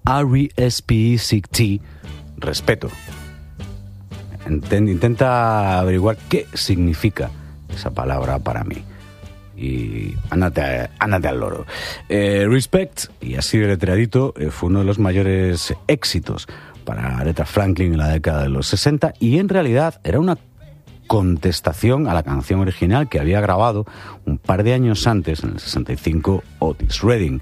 R-E-S-P-E-C-T, respeto. Intenta averiguar qué significa esa palabra para mí. Y ándate al loro. Respect, y así de letradito, fue uno de los mayores éxitos para Aretha Franklin en la década de los 60, y en realidad era una contestación a la canción original que había grabado un par de años antes, en el 65, Otis Redding.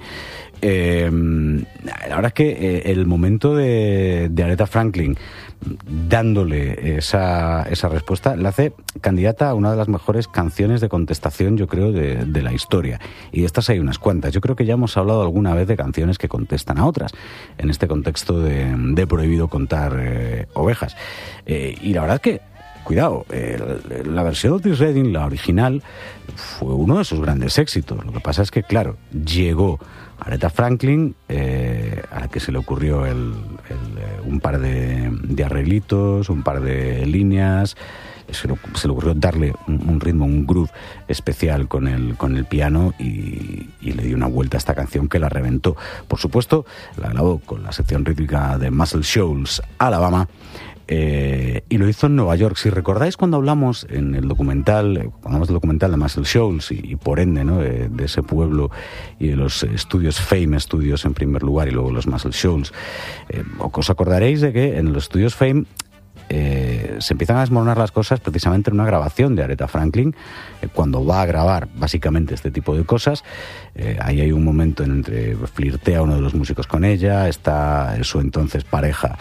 La verdad es que el momento de Aretha Franklin dándole esa respuesta la hace candidata a una de las mejores canciones de contestación, yo creo, de la historia. Y de estas hay unas cuantas. Yo creo que ya hemos hablado alguna vez de canciones que contestan a otras, en este contexto de prohibido contar ovejas. Y la verdad es que, cuidado, la versión de Otis Redding, la original, fue uno de sus grandes éxitos. Lo que pasa es que, claro, llegó Aretha Franklin, a la que se le ocurrió un par de arreglitos, un par de líneas. Se le ocurrió darle un ritmo, un groove especial con el piano, y le dio una vuelta a esta canción que la reventó. Por supuesto, la grabó con la sección rítmica de Muscle Shoals, Alabama, y lo hizo en Nueva York. Si recordáis, cuando hablamos en el documental, del documental de Muscle Shoals y por ende, ¿no?, de ese pueblo y de los estudios Fame Studios en primer lugar y luego los Muscle Shoals, os acordaréis de que en los estudios Fame se empiezan a desmoronar las cosas precisamente en una grabación de Aretha Franklin, cuando va a grabar básicamente este tipo de cosas. Ahí hay un momento en el que flirtea uno de los músicos con ella, está su entonces pareja,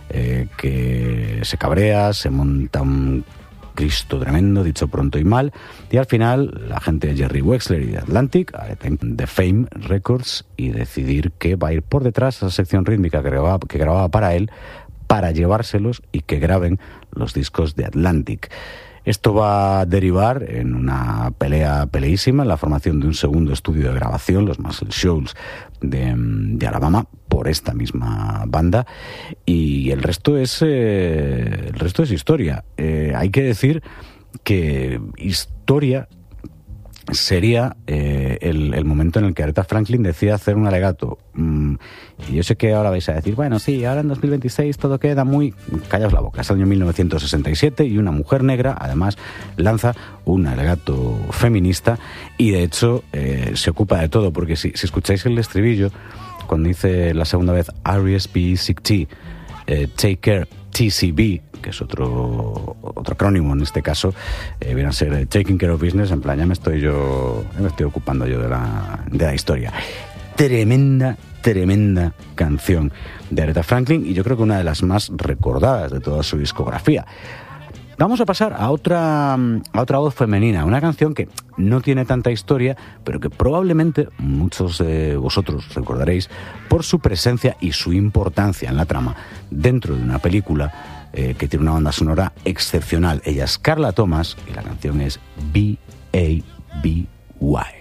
que se cabrea, se monta un Cristo tremendo, dicho pronto y mal, y al final la gente de Jerry Wexler y de Atlantic, de Fame Records, y decidir que va a ir por detrás a esa sección rítmica que grababa para él, para llevárselos y que graben los discos de Atlantic. Esto va a derivar en una peleísima, en la formación de un segundo estudio de grabación, los Muscle Shoals de Alabama, por esta misma banda, y el resto es historia. Hay que decir que historia sería el momento en el que Aretha Franklin decide hacer un alegato. Y yo sé que ahora vais a decir, bueno, sí, ahora en 2026 todo queda muy... Callaos la boca. Es el año 1967 y una mujer negra, además, lanza un alegato feminista, y de hecho se ocupa de todo, porque si escucháis el estribillo, cuando dice la segunda vez R-E-S-P-E-C-T, Take Care TCB, que es otro acrónimo en este caso, viene a ser Taking Care of Business, en plan, ya me estoy ocupando yo de la historia. Tremenda canción de Aretha Franklin, y yo creo que una de las más recordadas de toda su discografía. Vamos a pasar a otra voz femenina, una canción que no tiene tanta historia, pero que probablemente muchos de vosotros recordaréis por su presencia y su importancia en la trama dentro de una película que tiene una banda sonora excepcional. Ella es Carla Thomas y la canción es B.A.B.Y.